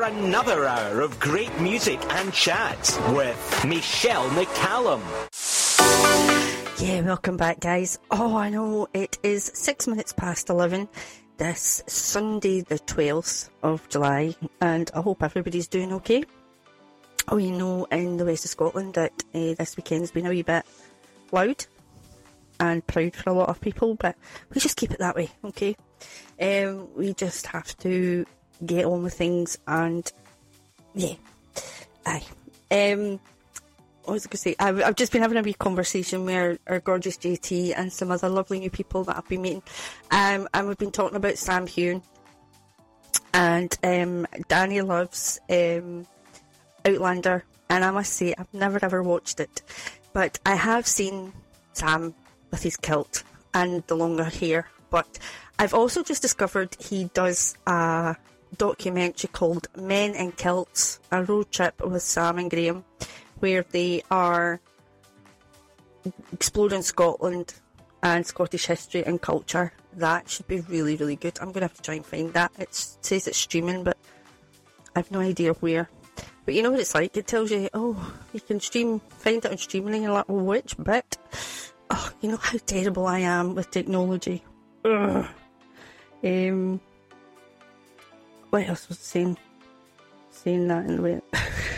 another hour of great music and chat with Michelle McCallum. Yeah, welcome back, guys. Oh, I know, it is 6 minutes past 11 this Sunday the 12th of July, and I hope everybody's doing okay. We know in the west of Scotland that this weekend's been a wee bit loud and proud for a lot of people, but we just keep it that way, okay? We just have to get on with things, and yeah, aye. What was I going to say? I've just been having a wee conversation with our gorgeous JT and some other lovely new people that I've been meeting, and we've been talking about Sam Heughan, and Danny loves Outlander, and I must say I've never ever watched it, but I have seen Sam with his kilt and the longer hair. But I've also just discovered he does a documentary called Men in Kilts, a road trip with Sam and Graham, where they are exploring Scotland and Scottish history and culture. That should be really, really good. I'm going to have to try and find that. It says it's streaming, but I've no idea where. But you know what it's like? It tells you, oh, you can find it on streaming, and you're like, well, which bit? Oh, you know how terrible I am with technology. Ugh. What else was I saying that in the way?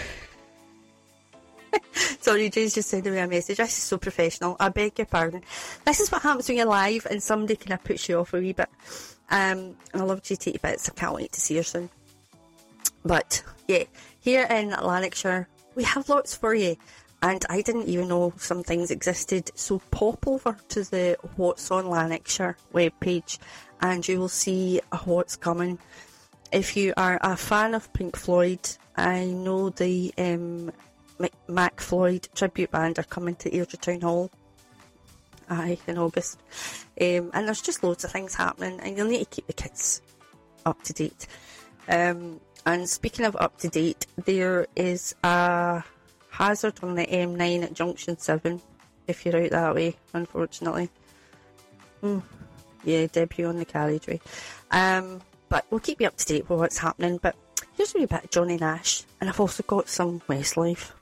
Sorry, Jay's just sending me a message. This is so professional. I beg your pardon. This is what happens when you're live and somebody kind of puts you off a wee bit. And I love GT to bits. I can't wait to see her soon. But yeah, here in Lanarkshire, we have lots for you. And I didn't even know some things existed. So pop over to the What's on Lanarkshire webpage and you will see what's coming. If you are a fan of Pink Floyd, I know the Mac Floyd tribute band are coming to Airdrie Town Hall in August. And there's just loads of things happening, and you'll need to keep the kids up to date. And speaking of up to date, there is a hazard on the M9 at Junction 7 if you're out that way, unfortunately. Yeah, debut on the carriageway. But we'll keep you up to date with what's happening. But here's a wee bit of Johnny Nash, and I've also got some Westlife.